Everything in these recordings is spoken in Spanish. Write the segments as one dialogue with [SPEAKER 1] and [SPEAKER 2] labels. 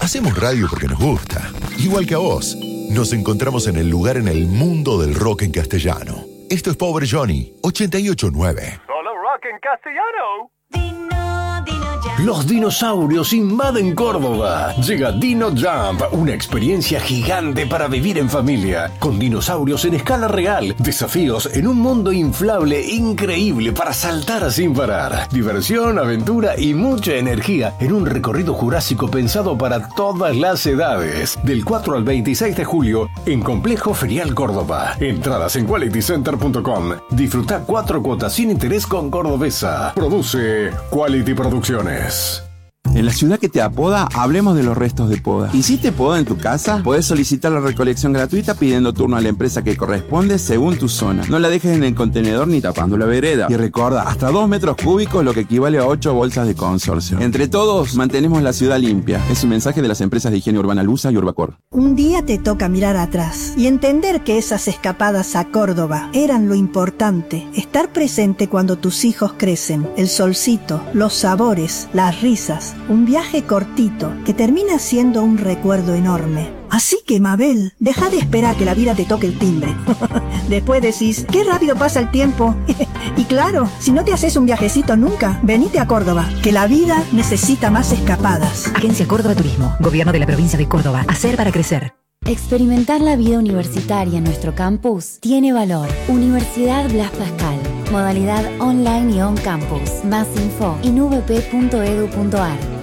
[SPEAKER 1] Hacemos radio porque nos gusta. Igual que a vos. Nos encontramos en el lugar en el mundo del rock en castellano. Esto es Pobre Johnny, 88.9.
[SPEAKER 2] Solo rock en castellano.
[SPEAKER 3] Los dinosaurios invaden Córdoba. Llega Dino Jump, una experiencia gigante para vivir en familia. Con dinosaurios en escala real, desafíos en un mundo inflable increíble para saltar sin parar. Diversión, aventura y mucha energía en un recorrido jurásico pensado para todas las edades. Del 4 al 26 de julio en Complejo Ferial Córdoba. Entradas en qualitycenter.com. Disfruta 4 cuotas sin interés con Cordobesa. Produce Quality Producciones.
[SPEAKER 4] En la ciudad que te apoda, hablemos de los restos de poda. ¿Hiciste poda en tu casa? Podés solicitar la recolección gratuita pidiendo turno a la empresa que corresponde según tu zona. No la dejes en el contenedor ni tapando la vereda. Y recuerda, hasta 2 metros cúbicos, lo que equivale a 8 bolsas de consorcio. Entre todos, mantenemos la ciudad limpia. Es un mensaje de las empresas de higiene urbana Lusa y Urbacor.
[SPEAKER 5] Un día te toca mirar atrás y entender que esas escapadas a Córdoba eran lo importante. Estar presente cuando tus hijos crecen. El solcito, los sabores, las risas. Un viaje cortito que termina siendo un recuerdo enorme. Así que, Mabel, deja de esperar que la vida te toque el timbre. Después decís, qué rápido pasa el tiempo. Y claro, si no te haces un viajecito nunca, venite a Córdoba, que la vida necesita más escapadas.
[SPEAKER 6] Agencia Córdoba Turismo, Gobierno de la Provincia de Córdoba. Hacer para crecer.
[SPEAKER 7] Experimentar la vida universitaria en nuestro campus tiene valor. Universidad Blas Pascal. Modalidad online y on campus. Más info en uvp.edu.ar.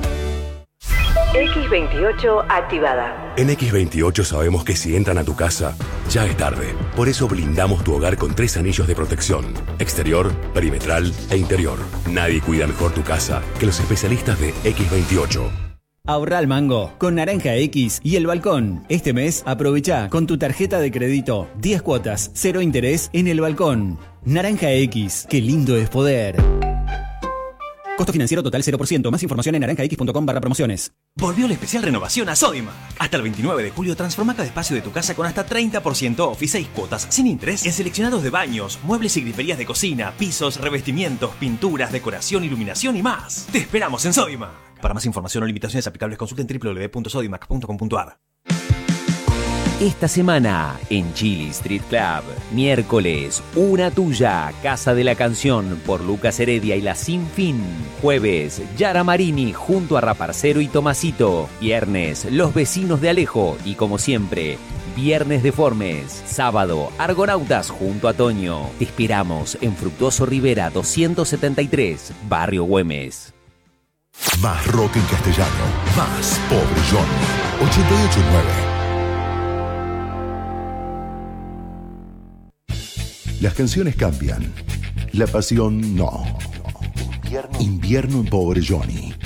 [SPEAKER 6] X28 activada.
[SPEAKER 8] En X28 sabemos que si entran a tu casa, ya es tarde. Por eso blindamos tu hogar con 3 anillos de protección: exterior, perimetral e interior. Nadie cuida mejor tu casa que los especialistas de X28.
[SPEAKER 9] Ahorra al mango con Naranja X y El Balcón. Este mes aprovecha con tu tarjeta de crédito 10 cuotas, 0 interés en El Balcón. Naranja X, qué lindo es poder. Costo financiero total 0%. Más información en naranjax.com/promociones.
[SPEAKER 10] Volvió la especial renovación a Sodima. Hasta el 29 de julio transforma cada espacio de tu casa con hasta 30% off y 6 cuotas sin interés en seleccionados de baños, muebles y griferías de cocina, pisos, revestimientos, pinturas, decoración, iluminación y más. Te esperamos en Sodima. Para más información o limitaciones aplicables consulten www.sodimac.com.ar.
[SPEAKER 11] Esta semana en Chili Street Club, miércoles, Una Tuya, Casa de la Canción por Lucas Heredia y La Sin Fin. Jueves, Yara Marini junto a Raparcero y Tomasito. Viernes, Los Vecinos de Alejo y como siempre, Viernes Deformes. Sábado, Argonautas junto a Toño. Te esperamos en Fructuoso Rivera 273, Barrio Güemes.
[SPEAKER 1] Más rock en castellano, más Pobre Johnny, 88.9. Las canciones cambian, la pasión no. Invierno en Pobre Johnny.